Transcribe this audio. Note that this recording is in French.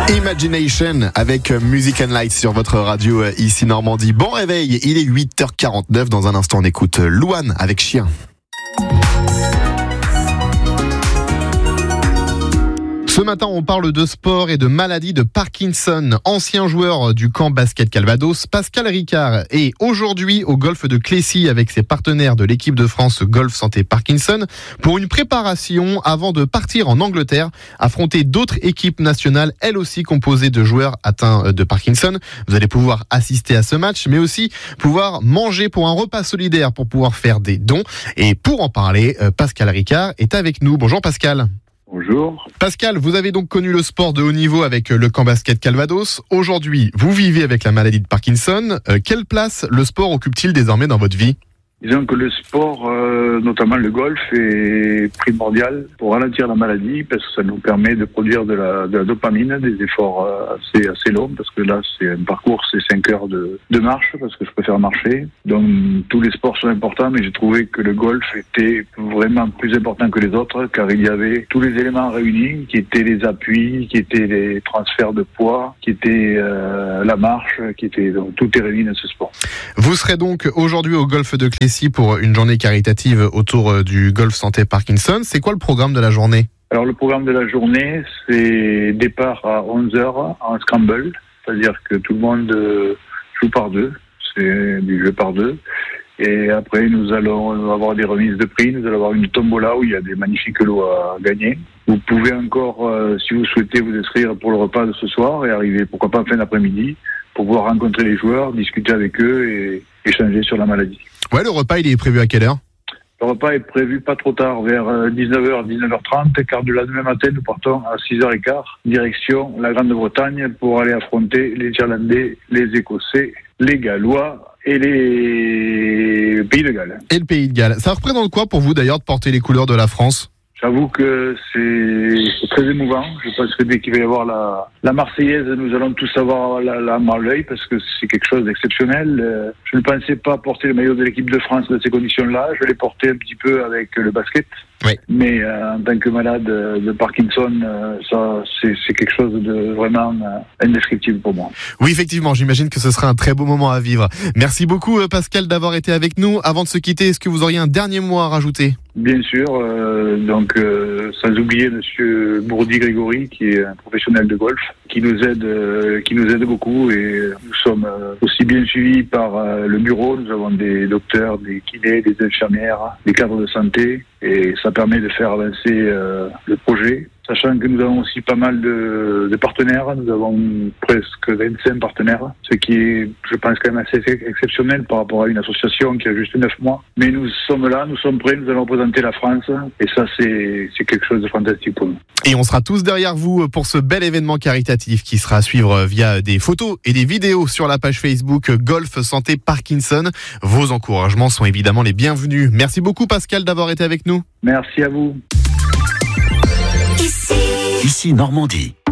Imagination avec Music and Light sur votre radio ici Normandie. Bon réveil, il est 8h49. Dans un instant, on écoute Louane avec Chien. Ce matin, on parle de sport et de maladie de Parkinson. Ancien joueur du camp basket Calvados, Pascal Ricard est aujourd'hui au golf de Clécy avec ses partenaires de l'équipe de France Golf Santé Parkinson pour une préparation avant de partir en Angleterre, affronter d'autres équipes nationales, elles aussi composées de joueurs atteints de Parkinson. Vous allez pouvoir assister à ce match, mais aussi pouvoir manger pour un repas solidaire pour pouvoir faire des dons. Et pour en parler, Pascal Ricard est avec nous. Bonjour Pascal. Bonjour. Pascal, vous avez donc connu le sport de haut niveau avec le camp basket Calvados. Aujourd'hui, vous vivez avec la maladie de Parkinson. Quelle place le sport occupe-t-il désormais dans votre vie ? Disons que le sport, notamment le golf, est primordial pour ralentir la maladie parce que ça nous permet de produire de la dopamine, des efforts assez longs parce que là, c'est un parcours, c'est 5 heures de marche parce que je préfère marcher. Donc, tous les sports sont importants, mais j'ai trouvé que le golf était vraiment plus important que les autres car il y avait tous les éléments réunis qui étaient les appuis, qui étaient les transferts de poids, qui étaient la marche, donc tout est réuni dans ce sport. Vous serez donc aujourd'hui au golf de Clécy pour une journée caritative autour du golf santé Parkinson. C'est quoi le programme de la journée ? Alors le programme de la journée, c'est départ à 11h en scramble, c'est-à-dire que tout le monde joue par deux, c'est du jeu par deux. Et après, nous allons avoir des remises de prix, nous allons avoir une tombola où il y a des magnifiques lots à gagner. Vous pouvez encore, si vous souhaitez, vous inscrire pour le repas de ce soir et arriver, pourquoi pas en fin d'après-midi, pour pouvoir rencontrer les joueurs, discuter avec eux et échanger sur la maladie. Ouais, le repas, il est prévu à quelle heure ? Le repas est prévu pas trop tard, vers 19h, 19h30, car de la demain matin, nous partons à 6h15, direction la Grande-Bretagne pour aller affronter les Irlandais, les Écossais, les Gallois et les Pays de Galles. Et le Pays de Galles. Ça représente quoi pour vous d'ailleurs de porter les couleurs de la France ? J'avoue que c'est très émouvant. Je pense que dès qu'il va y avoir la Marseillaise, nous allons tous avoir la larme à l'œil parce que c'est quelque chose d'exceptionnel. Je ne pensais pas porter le maillot de l'équipe de France dans ces conditions-là. Je l'ai porté un petit peu avec le basket. Oui. Mais en tant que malade de Parkinson, ça c'est quelque chose de vraiment indescriptible pour moi. Oui, effectivement, j'imagine que ce sera un très beau moment à vivre. Merci beaucoup Pascal d'avoir été avec nous. Avant de se quitter, est-ce que vous auriez un dernier mot à rajouter ? Bien sûr, sans oublier Monsieur Bourdi-Grégory, qui est un professionnel de golf, qui nous aide beaucoup et nous sommes aussi bien suivis par le bureau. Nous avons des docteurs, des kinés, des infirmières, des cadres de santé et ça permet de faire avancer le projet. Sachant que nous avons aussi pas mal de partenaires, nous avons presque 25 partenaires, ce qui est, je pense, quand même assez exceptionnel par rapport à une association qui a juste 9 mois. Mais nous sommes là, nous sommes prêts, nous allons représenter la France et ça c'est quelque chose de fantastique pour nous. Et on sera tous derrière vous pour ce bel événement caritatif qui sera à suivre via des photos et des vidéos sur la page Facebook Golf Santé Parkinson. Vos encouragements sont évidemment les bienvenus. Merci beaucoup Pascal d'avoir été avec nous. Merci à vous. Ici Normandie.